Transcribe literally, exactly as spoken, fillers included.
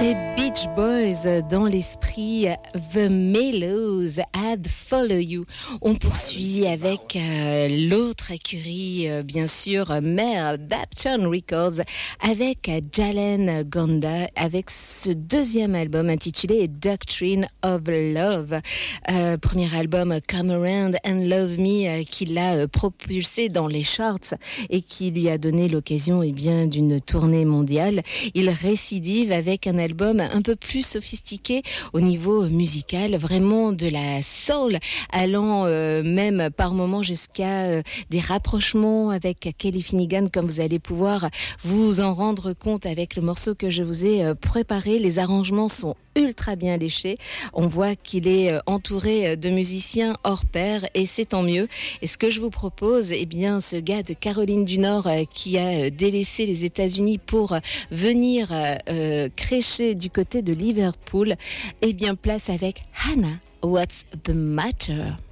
Très Beach Boys dans l'esprit, The Mellows, I'd Follow You. On poursuit avec euh, l'autre écurie, euh, bien sûr, mère d'Uptown Records, avec Jalen Gonda, avec ce deuxième album intitulé Doctrine of Love. Euh, premier album Come Around and Love Me euh, qui l'a euh, propulsé dans les charts et qui lui a donné l'occasion eh bien, d'une tournée mondiale. Il récidive avec un album un peu plus sophistiqué au niveau musical, vraiment de la soul, allant euh, même par moments jusqu'à euh, des rapprochements avec Kelly Finnegan, comme vous allez pouvoir vous en rendre compte avec le morceau que je vous ai euh, préparé. Les arrangements sont ultra bien léchés. On voit qu'il est entouré de musiciens hors pair et c'est tant mieux. Et ce que je vous propose, eh bien, ce gars de Caroline du Nord euh, qui a délaissé les États-Unis pour venir euh, crécher du côté de Liverpool, eh bien, place avec Hannah, What's the Matter?